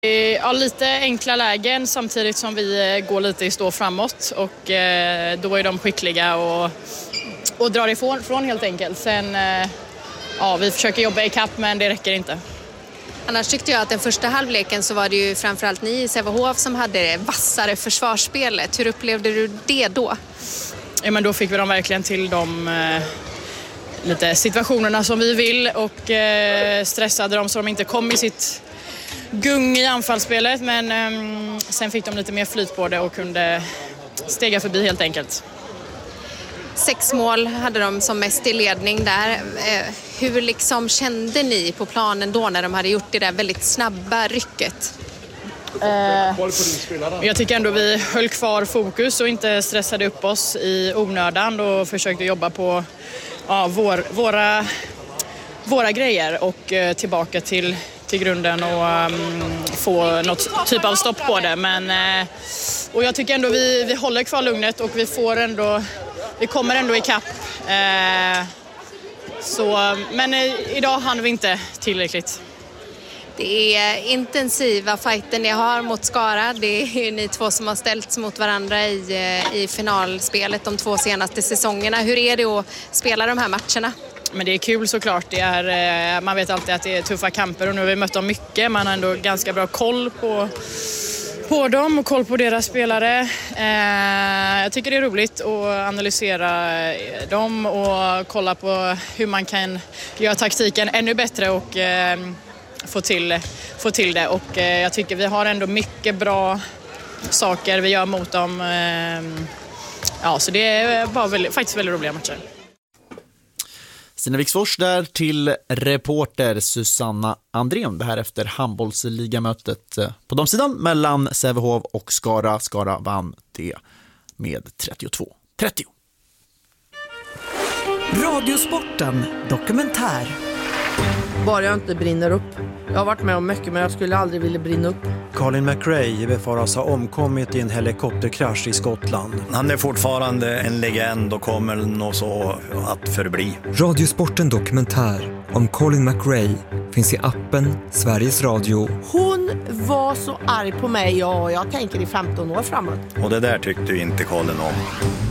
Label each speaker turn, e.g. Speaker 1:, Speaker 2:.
Speaker 1: Ja, lite enkla lägen samtidigt som vi går lite i stå framåt och då är de skickliga och drar ifrån helt enkelt. Sen, ja, vi försöker jobba i kapp men det räcker inte.
Speaker 2: Annars tyckte jag att den första halvleken så var det ju framförallt ni i Sävehof som hade det vassare försvarsspelet. Hur upplevde du det då?
Speaker 1: Ja, men då fick vi dem verkligen till de lite situationerna som vi vill och stressade dem så de inte kom i sitt gung i anfallsspelet, men sen fick de lite mer flyt på det och kunde stega förbi helt enkelt.
Speaker 2: 6 mål hade de som mest i ledning där. Hur liksom kände ni på planen då när de hade gjort det där väldigt snabba rycket?
Speaker 1: Jag tycker ändå vi höll kvar fokus och inte stressade upp oss i onödan och försökte jobba på våra grejer och tillbaka till grunden och få något typ av stopp på det. Och jag tycker ändå vi håller kvar lugnet och vi kommer ändå i kapp. Men idag hann vi inte tillräckligt.
Speaker 2: Det är intensiva fighter ni har mot Skara. Det är ni två som har ställts mot varandra i finalspelet de 2 senaste säsongerna. Hur är det att spela de här matcherna?
Speaker 1: Men det är kul såklart. Man vet alltid att det är tuffa kamper och nu har vi mött dem mycket. Man har ändå ganska bra koll på dem och koll på deras spelare. Jag tycker det är roligt att analysera dem och kolla på hur man kan göra taktiken ännu bättre och få till det. Och jag tycker vi har ändå mycket bra saker vi gör mot dem. Så det är faktiskt väldigt roliga matcher.
Speaker 3: Stina Viksfors där till reporter Susanna Andrén. Det här efter handbollsligamötet på damsidan mellan Sävehof och Skara. Skara vann det med 32-30.
Speaker 4: Radiosporten dokumentär.
Speaker 5: Bara jag inte brinner upp. Jag har varit med om mycket men jag skulle aldrig vilja brinna upp.
Speaker 6: Colin McRae befaras ha omkommit i en helikopterkrasch i Skottland.
Speaker 7: Han är fortfarande en legend och kommer nog så att förbli.
Speaker 4: Radiosporten dokumentär om Colin McRae finns i appen Sveriges Radio.
Speaker 5: Hon var så arg på mig och jag tänker i 15 år framåt.
Speaker 7: Och det där tyckte inte Colin om.